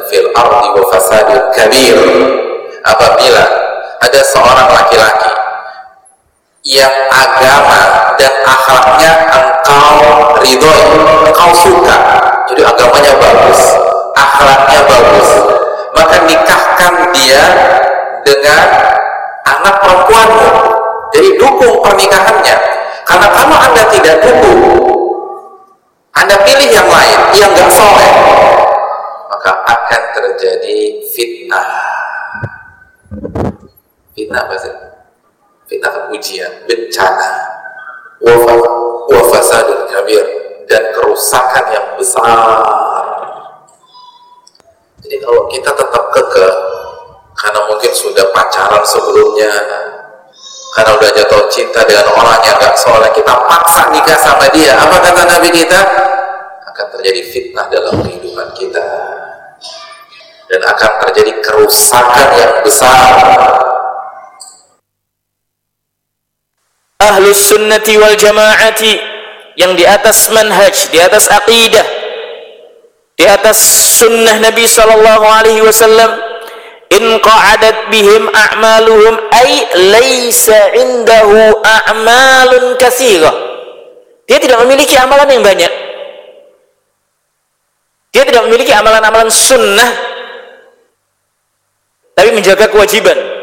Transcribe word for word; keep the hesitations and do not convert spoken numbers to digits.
fil ardi wa fasadun kabir. Apabila ada seorang laki-laki yang agama dan akhlaknya engkau ridhoi, engkau suka, jadi agamanya bagus, akhlaknya bagus, maka nikahkan dia dengan anak perempuanmu. Jadi dukung pernikahannya. Karena kalau anda tidak dukung, anda pilih yang lain yang gak soleh, maka akan terjadi fitnah. Fitnah apa sih? Fitnah kan ujian, bencana, wa fasadun kabir, dan kerusakan yang besar. Jadi kalau kita tetap kekeh, karena mungkin sudah pacaran sebelumnya, karena udah jatuh cinta dengan orang yang gak soleh, kita paksa nikah sama dia, apa kata Nabi kita? Akan terjadi fitnah dalam kehidupan kita, dan akan terjadi kerusakan yang besar. Ahlus sunnati wal jamaati yang di atas manhaj, di atas aqidah, di atas sunnah Nabi sallallahu alaihi wasallam, in qa'adat bihim a'maluhum ay laysa indahu a'malun katsira. Dia tidak memiliki amalan yang banyak, dia tidak memiliki amalan-amalan sunnah, tapi menjaga kewajiban.